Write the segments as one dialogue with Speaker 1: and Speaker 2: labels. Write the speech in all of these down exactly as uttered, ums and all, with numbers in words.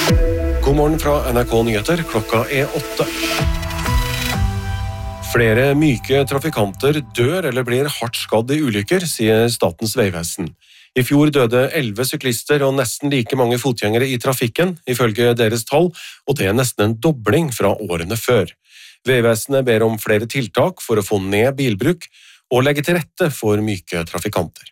Speaker 1: God morgen fra N R K Nyheter, klokka er åtte. Flere myke trafikanter dør eller blir hardt skadd i ulykker, sier Statens vegvesen. I fjor døde elleve syklister og nesten like mange fotgjengere i trafikken, ifølge deres tall, og det er nesten en dobling fra årene før. Vegvesenet ber om flere tiltak for å få ned bilbruk og legge til rette for myke trafikanter.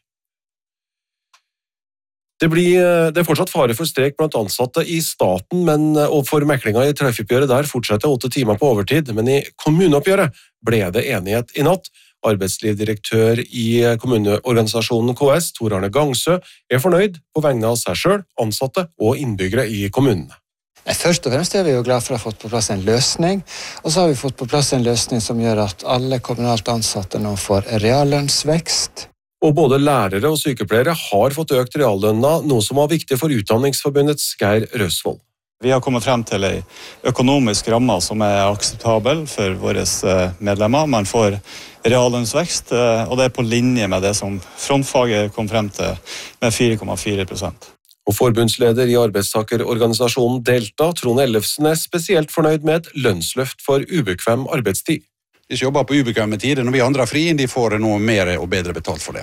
Speaker 1: Det, blir, det er fortsatt fare for streik blant ansatte i staten, men, og for meklinga i treffoppgjøret der fortsetter åtte timer på overtid, men i kommuneoppgjøret ble det enighet i natt. Arbeidslivdirektør i kommuneorganisasjonen K S, Tor Arne Gangsø, er fornøyd på vegne av seg selv, ansatte og innbyggere i kommunene.
Speaker 2: Først og fremst er vi jo glad for å ha fått på plass en løsning, og så har vi fått på plass en løsning som gjør at alle kommunalt ansatte nå får reallønnsvekst.
Speaker 1: Og både lærere og sykepleiere har fått økt reallønna, noe som var viktig for Utdanningsforbundets Geir Røsvold.
Speaker 3: Vi har kommet frem til en økonomisk ramme som er akseptabel for våre medlemmer. Man får reallønnsvekst, og det er på linje med det som frontfaget kom frem til med fire komma fire prosent.
Speaker 1: Og forbundsleder i arbeidstakerorganisasjonen Delta, Trond Ellefsen, er spesielt fornøyd med et lønnsløft for ubekvem arbeidstid.
Speaker 4: De som jobber på ubekvemme tider, når vi andre har fri, de får noe mer og bedre betalt for det.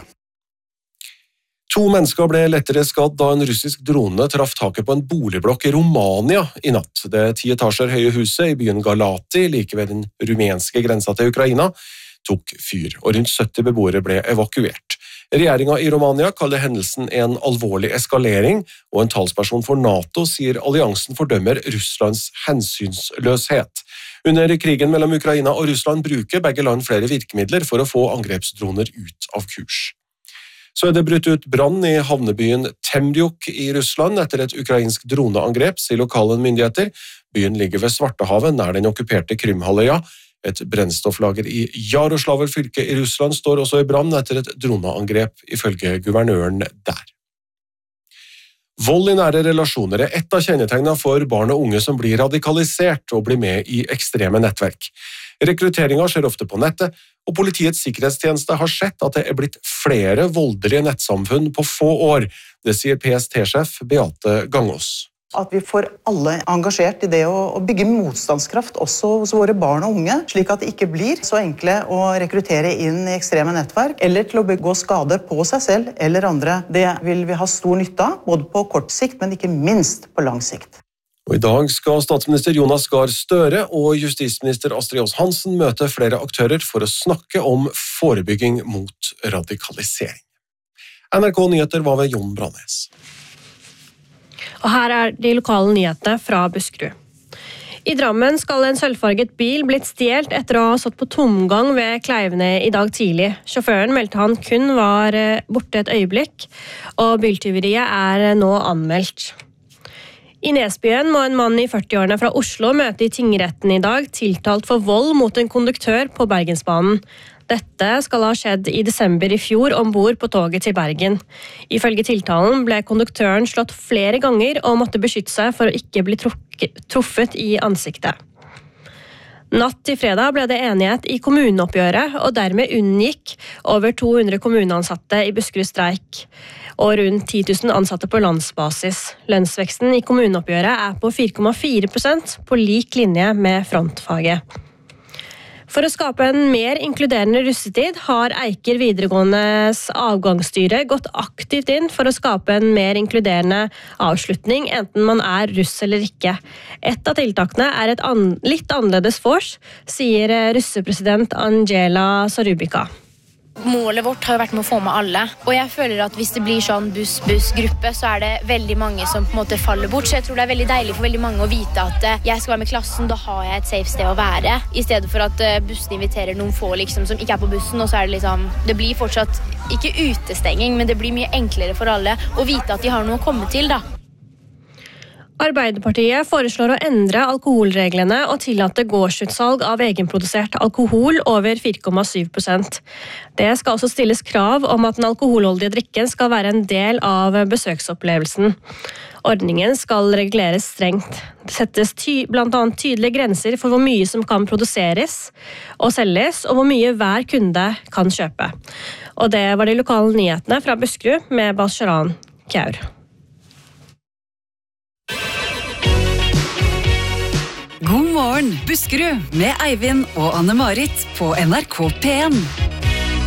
Speaker 1: To mennesker ble lettere skadd da en russisk drone traff taket på en boligblokk i Romania i natt. Det ti etasjer høye huset i byen Galati, like ved den rumenske grensa til Ukraina, tok fyr, og rundt sytti beboere ble evakuert. Regjeringen i Romania kaller hendelsen en alvorlig eskalering, og en talsperson for NATO sier alliansen fordømmer Russlands hensynsløshet. Under krigen mellom Ukraina og Russland bruker begge land flere virkemidler for å få angrepsdroner ut av kurs. Så er det brutt ut brann i havnebyen Temrjuk i Russland etter et ukrainsk droneangrep, sier lokale myndigheter. Byen ligger ved Svartehavet nær den okkuperte Krymhalvøya. Et brennstofflager i Jaroslavl fylke i Russland står også i brann etter et droneangrep, ifølge guvernøren der. Vold i nære relasjoner er ett av kjennetegnene for barn og unge som blir radikalisert og blir med i ekstreme nettverk. Rekrutteringen skjer ofte på nettet, og Politiets sikkerhetstjeneste har sett at det er blitt flere voldelige nettsamfunn på få år. Det sier P S T-sjef Beate Gangås.
Speaker 5: At vi får alle engasjert i det å bygge motstandskraft også hos våre barn og unge, slik at det ikke blir så enkle å rekruttere inn i ekstreme nettverk, eller til å begå skade på seg selv eller andre. Det vil vi ha stor nytte av, både på kort sikt, men ikke minst på lang sikt.
Speaker 1: Og I dag skal statsminister Jonas Gahr Støre og justisminister Astrid Aas Hansen møte flere aktører for å snakke om forebygging mot radikalisering. N R K Nyheter var ved Jon Brannes.
Speaker 6: Og her er de lokale nyhetene fra Buskerud. I Drammen skal en sølvfarget bil blitt stjelt etter å ha stått på tomgang ved Kleivene i dag tidlig. Sjåføren meldte han kun var borte et øyeblikk, og biltyveriet er nå anmeldt. I Nesbyen må en mann i førtiårene fra Oslo møte i tingretten i dag, tiltalt for vold mot en konduktør på Bergensbanen. Dette skal ha skjedd i desember i fjor ombord på toget til Bergen. Ifølge tiltalen ble konduktøren slått flere ganger og måtte beskytte seg for å ikke bli truffet i ansiktet. Natt til fredag ble det enighet i kommuneoppgjøret, og dermed unngikk over to hundre kommuneansatte i Buskerud streik, og rundt ti tusen ansatte på landsbasis. Lønnsveksten i kommuneoppgjøret er på fire komma fire prosent, på lik linje med frontfaget. For å skape en mer inkluderende russetid har Eiker videregåendes avgangsstyre gått aktivt inn for å skape en mer inkluderende avslutning, enten man er russ eller ikke. Et av tiltakene er et an- litt annerledes vors, sier russepresident Angela Sarubika.
Speaker 7: Målet vårt har vært med å få med alle, og jeg føler at hvis det blir sånn buss-buss-gruppe, så er det veldig mange som på en måte faller bort, så jeg tror det er veldig deilig for veldig mange å vite at jeg skal være med klassen, da har jeg et safe sted å være, i stedet for at bussen inviterer noen få liksom, som ikke er på bussen, og så er det liksom, det blir fortsatt ikke utestenging, men det blir mye enklere for alle å vite at de har noe å komme til da.
Speaker 6: Arbeiderpartiet foreslår å endre alkoholreglene og tillate gårdsutsalg av egenprodusert alkohol over fire komma syv prosent. Det skal også stilles krav om at den alkoholholdige drikken skal være en del av besøksopplevelsen. Ordningen skal reguleres strengt. Det settes ty- blant annet tydelige grenser for hvor mye som kan produseres og selges, og hvor mye hver kunde kan kjøpe. Og det var de lokale nyhetene fra Buskerud med Basharan Kjaur.
Speaker 8: God morgen, Buskerud, med Eivind og Anne-Marit på N R K P en.